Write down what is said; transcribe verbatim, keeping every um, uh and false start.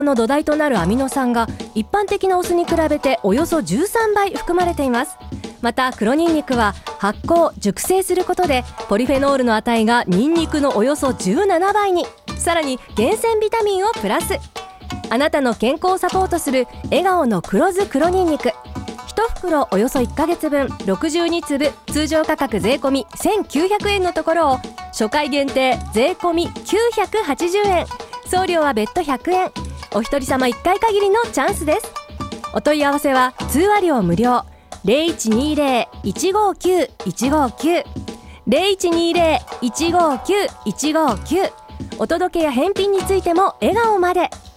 の土台となるアミノ酸が一般的なお酢に比べておよそじゅうさんばい含まれています。また黒ニンニクは発酵熟成することでポリフェノールの値がニンニクのおよそじゅうななばいに、さらに厳選ビタミンをプラス。あなたの健康をサポートする笑顔の黒酢黒ニンニク、いち袋およそいっかげつぶんろくじゅうにつぶ、通常価格税込せんきゅうひゃくえんのところを初回限定税込きゅうひゃくはちじゅうえん、送料は別途ひゃくえん、お一人様いっかい限りのチャンスです。お問い合わせは通話料無料 ゼロいちにゼロ いちごきゅう いちごきゅう ゼロいちにゼロ いちごきゅう いちごきゅう、お届けや返品についても笑顔まで。